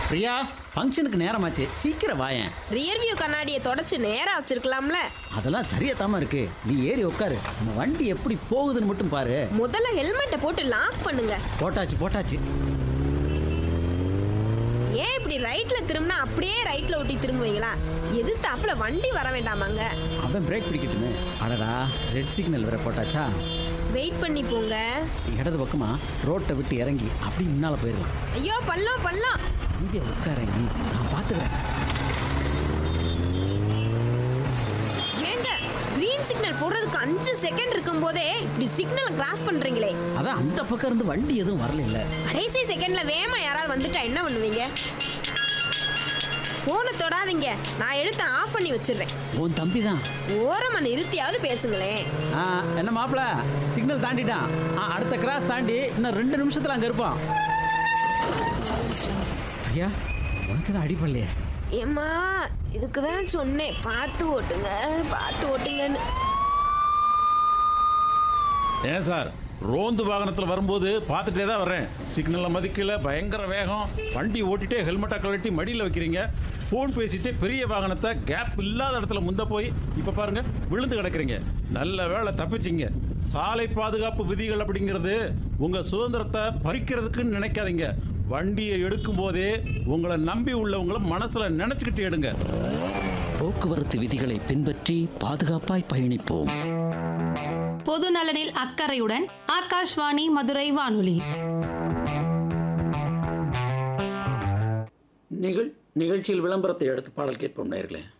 பிரியா, ஃபங்க்ஷனுக்கு நேரமாச்சு, சீக்கிரம் வாயேன். ரியர் வியூ கண்ணாடியை தொடச்சு நேரா வச்சிருக்கலாம்ல. அதெல்லாம் சரியா தாமா இருக்கு. நீ ஏறி உட்காரு. நம்ம வண்டி எப்படி போகுதுன்னு மட்டும் பாரு. முதல்ல ஹெல்மெட்டை போட்டு லாக் பண்ணுங்க. போட்டாச்சு. ஏன் இப்படி ரைட்ல திரும்பினா அப்படியே ரைட்ல ஒட்டி திரும்புவீங்களா? எதிர்த்தாப்புல வண்டி வர வேண்டாமாங்க? அவன் பிரேக் பிடிக்கட்டுமே. அடடா, ரெட் சிக்னல் வேற போட்டாச்சா? வெயிட் பண்ணி போங்க. இடது பக்கமா ரோட்டை விட்டு இறங்கி அப்படி முன்னால போயிடலாம். ஐயோ பள்ளம். இங்கே உட்காரங்கி, நான் பார்த்துக்கிறேன். ஏங்க கிரீன் சிக்னல் போடுறதுக்கு 5 செகண்ட் இருக்கும் போதே இப்படி சிக்னலை கிராஸ் பண்றீங்களே? அதான் அந்த பக்கம் இருந்து வண்டி எதுவும் வரல இல்ல. கடைசி செகண்ட்ல வேகமா யாராவது வந்துட்டா என்ன பண்ணுவீங்க? போனை தொடாதீங்க, நான் எடுத்து ஆஃப் பண்ணி வச்சிடுறேன். உன் தம்பி தான். ஓரமா நிறுத்தியாவது பேசுங்களேன். என்ன மாப்பிள, சிக்னல் தாண்டிட்டான். அடுத்த கிராஸ் தாண்டி இன்னும் 2 நிமிஷத்துல அங்க இருப்பான். ஐயா, உனக்கு தான் அடிப்படலையே. ஏம்மா, இதுக்கு தான் சொன்னேன் பார்த்து ஓட்டுங்கன்னு. ஏன் சார், ரோந்து வாகனத்தில் வரும்போது பார்த்துட்டே தான் வர்றேன். சிக்னலில் மதிக்கல, பயங்கர வேகம். வண்டி ஓட்டிகிட்டே ஹெல்மெட்டை கழட்டி மடியில் வைக்கிறீங்க. ஃபோன் பேசிட்டு பெரிய வாகனத்தை கேப் இல்லாத இடத்துல முந்த போய் இப்போ பாருங்க விழுந்து கிடக்குறீங்க. நல்ல வேளை தப்பிச்சிங்க. சாலை பாதுகாப்பு விதிகள் அப்படிங்கிறது உங்கள் சுதந்திரத்தை பறிக்கிறதுக்குன்னு நினைக்காதீங்க. வண்டியை எடுக்கும் போதே உங்களை நம்பி உள்ளவங்களை மனசில் நினச்சிக்கிட்டு எடுங்க. போக்குவரத்து விதிகளை பின்பற்றி பாதுகாப்பாய் பயணிப்போம். பொது நலனில் அக்கறையுடன் ஆகாஷ்வாணி மதுரை வானொலி. நிகழ்ச்சியில் விளம்பரத்தை எடுத்து பாடல் கேட்போம் நேயர்களே.